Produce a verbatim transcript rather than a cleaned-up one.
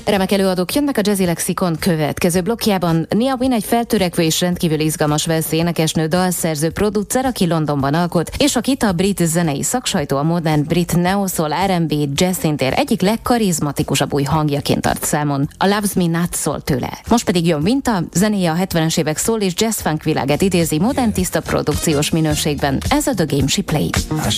Remek előadók jönnek a Jazzy Lexikon következő blokkjában. Nia Wynn egy feltörekvő és rendkívül izgalmas velsz énekesnő, dalszerző, producer, aki Londonban alkot, és akit a brit zenei szaksajtó a modern brit neo-soul, er and bé, jazz szintér egyik legkarizmatikusabb új hangjaként tart számon. A Loves Me Not szól tőle. Most pedig jön Winta, zenéje a hetvenes évek soul és jazz funk világát idézi modern tiszta produkciós minőségben. Ez a The Game She Played.